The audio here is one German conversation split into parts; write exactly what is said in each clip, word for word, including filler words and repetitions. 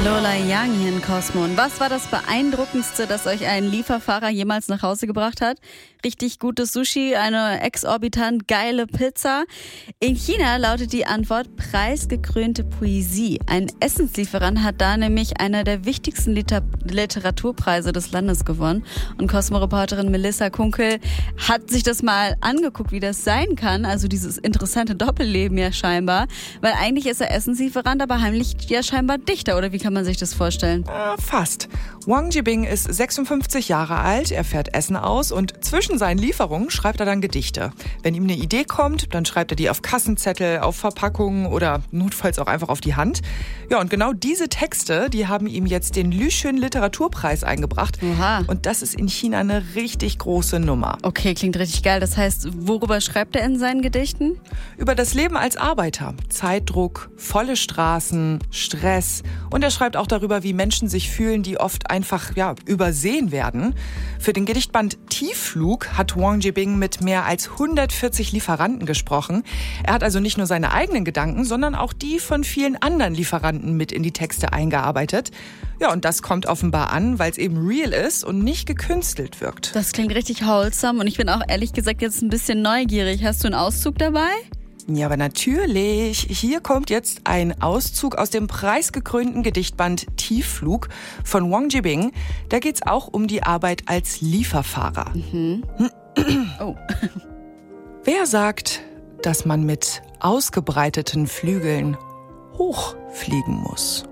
Lola Young hier in Cosmo. Und was war das Beeindruckendste, das euch ein Lieferfahrer jemals nach Hause gebracht hat? Richtig gutes Sushi, eine exorbitant geile Pizza. In China lautet die Antwort preisgekrönte Poesie. Ein Essenslieferant hat da nämlich einer der wichtigsten Liter- Literaturpreise des Landes gewonnen. Und Cosmo-Reporterin Melissa Kunkel hat sich das mal angeguckt, wie das sein kann. Also dieses interessante Doppelleben ja scheinbar. Weil eigentlich ist er Essenslieferant, aber heimlich ja scheinbar Dichter. Oder wie kann man sich das vorstellen? Äh, fast. Wang Jibing ist sechsundfünfzig Jahre alt, er fährt Essen aus und zwischen seinen Lieferungen schreibt er dann Gedichte. Wenn ihm eine Idee kommt, dann schreibt er die auf Kassenzettel, auf Verpackungen oder notfalls auch einfach auf die Hand. Ja, und genau diese Texte, die haben ihm jetzt den Lüxun Literaturpreis eingebracht. Oha. Und das ist in China eine richtig große Nummer. Okay, klingt richtig geil. Das heißt, worüber schreibt er in seinen Gedichten? Über das Leben als Arbeiter. Zeitdruck, volle Straßen, Stress. Und er schreibt auch darüber, wie Menschen sich fühlen, die oft einfach ja, übersehen werden. Für den Gedichtband Tiefflug hat Wang Jibing mit mehr als hundertvierzig Lieferanten gesprochen. Er hat also nicht nur seine eigenen Gedanken, sondern auch die von vielen anderen Lieferanten mit in die Texte eingearbeitet. Ja, und das kommt offenbar an, weil es eben real ist und nicht gekünstelt wirkt. Das klingt richtig wholesome und ich bin auch ehrlich gesagt jetzt ein bisschen neugierig. Hast du einen Auszug dabei? Ja, aber natürlich. Hier kommt jetzt ein Auszug aus dem preisgekrönten Gedichtband Tiefflug von Wang Jibing. Da geht's auch um die Arbeit als Lieferfahrer. Mhm. Oh. Wer sagt, dass man mit ausgebreiteten Flügeln hochfliegen muss?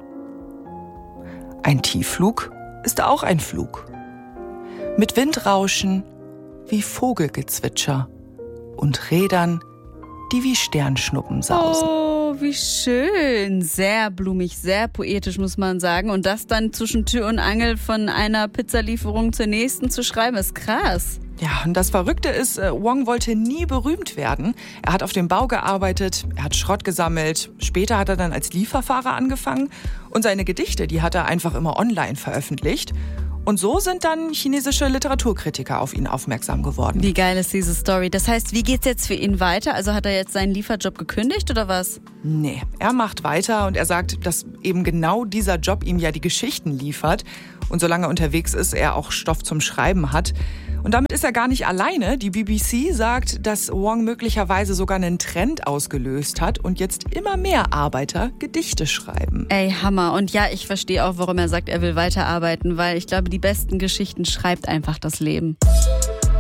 Ein Tiefflug ist auch ein Flug. Mit Windrauschen wie Vogelgezwitscher und Rädern, die wie Sternschnuppen sausen. Oh, wie schön. Sehr blumig, sehr poetisch, muss man sagen. Und das dann zwischen Tür und Angel von einer Pizzalieferung zur nächsten zu schreiben, ist krass. Ja, und das Verrückte ist, Wang wollte nie berühmt werden. Er hat auf dem Bau gearbeitet, er hat Schrott gesammelt. Später hat er dann als Lieferfahrer angefangen. Und seine Gedichte, die hat er einfach immer online veröffentlicht. Und so sind dann chinesische Literaturkritiker auf ihn aufmerksam geworden. Wie geil ist diese Story? Das heißt, wie geht's jetzt für ihn weiter? Also hat er jetzt seinen Lieferjob gekündigt oder was? Nee, er macht weiter und er sagt, dass eben genau dieser Job ihm ja die Geschichten liefert. Und solange er unterwegs ist, er auch Stoff zum Schreiben hat. Und damit ist er gar nicht alleine. Die B B C sagt, dass Wang möglicherweise sogar einen Trend ausgelöst hat und jetzt immer mehr Arbeiter Gedichte schreiben. Ey, Hammer. Und ja, ich verstehe auch, warum er sagt, er will weiterarbeiten, weil ich glaube, die besten Geschichten schreibt einfach das Leben.